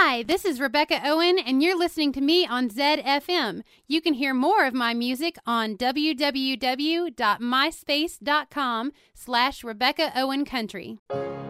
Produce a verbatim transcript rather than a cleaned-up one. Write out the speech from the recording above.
Hi, this is Rebecca Owen, and you're listening to me on Zed F M. You can hear more of my music on www.myspace.com slash Rebecca Owen Country.